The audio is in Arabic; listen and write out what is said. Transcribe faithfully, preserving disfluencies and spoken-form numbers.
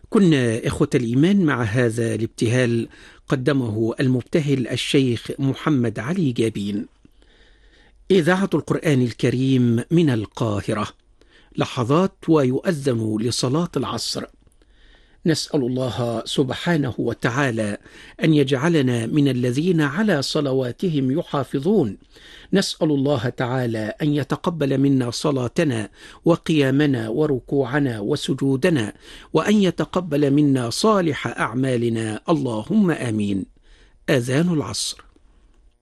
كنا إخوة الإيمان مع هذا الابتهال قدمه المبتهل الشيخ محمد علي جابين. إذاعة القرآن الكريم من القاهرة، لحظات ويؤذن لصلاة العصر. نسأل الله سبحانه وتعالى أن يجعلنا من الذين على صلواتهم يحافظون. نسأل الله تعالى أن يتقبل منا صلاتنا وقيامنا وركوعنا وسجودنا، وأن يتقبل منا صالح أعمالنا، اللهم آمين. آذان العصر.